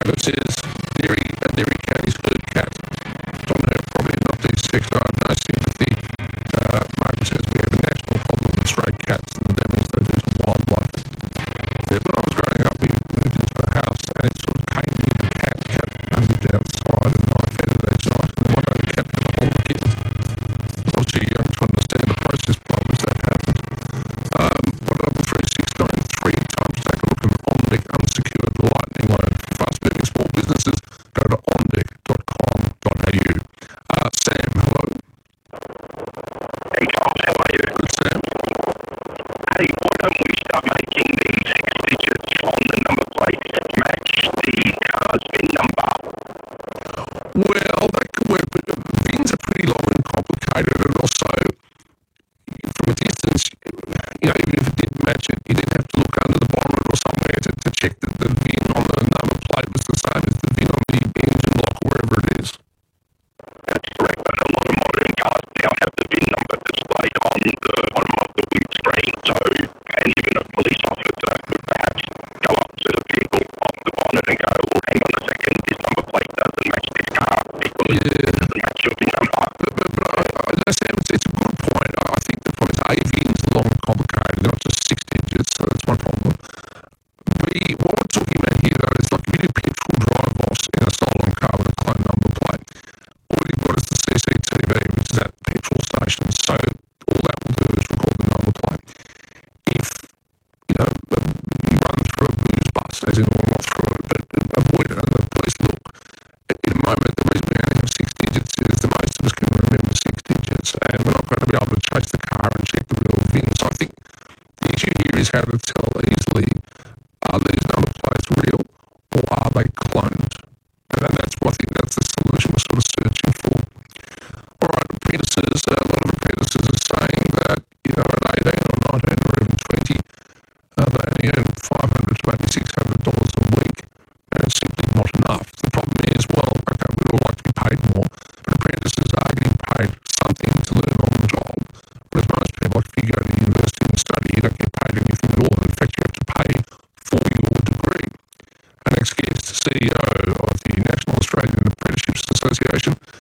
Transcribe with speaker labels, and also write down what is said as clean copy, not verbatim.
Speaker 1: Travis is Derry County's herd cat. John Hurt probably not these sector, I have no sympathy. Margaret says we have a national problem with stray cats and the damage they do to wildlife. Yeah, when I was growing up, we moved into a house and it sort of came with the cat lived outside and I fed it each night and one day the cat had a hold of the kittens. I was too young to understand the process, but was that happened. 13693 times take a look at OnDeck unsecured lightning loan. For fast-moving small businesses, go to ondeck.com.au. Sam, hello.
Speaker 2: Hey Charles, how are you?
Speaker 1: Good, Sam.
Speaker 2: Hey, why don't we start making the 6 digits on the number plate match the car's VIN number?
Speaker 1: Well, that could work, but VINs are pretty long and complicated, and also from a distance, even if it didn't match it, you did have to look under the bonnet or somewhere to check that the VIN on the number plate was the same as the VIN on the engine block or wherever it is.
Speaker 2: That's correct, but a lot of modern cars now have the VIN number displayed on the bottom of the windscreen, so and even a police officer could perhaps go up to the vehicle off the bonnet and go, well, hang on a second, this number plate doesn't match this car because it doesn't match your VIN number.
Speaker 1: But Sam, it's a good point. I think the point is A, VINs are long and complicated, they're not just 6 digits, so that's one problem. B, what we're talking about here though is like if you do petrol drive-offs in a stolen car with a clone number plate, all you've got is the CCTV, which is at petrol stations, so all that will do is record the number plate. If, you run through a booze bus, as in all not through it, but avoid it and the police look, in a moment, the reason we only have 6 digits is that most of us can remember 6 digits, and we're not going to be able to chase the car and check the real VIN. So I think the issue here is how to tell easily, are these number plates real or are they cloned? And that's what I think that's the solution we're sort of searching for. All right, apprentices, a lot of apprentices are saying that, at 18 or 19 or even 20, they only earn $500 to maybe $600 a week, and it's simply not enough. The problem is, well, okay, we'd all like to be paid more, but apprentices are getting paid something to learn on the job. Whereas most people, like if you go to university and study, you don't get paid anything at all. In fact, you have to pay for your degree. Our next guest, CEO of the National Australian Apprenticeships Association,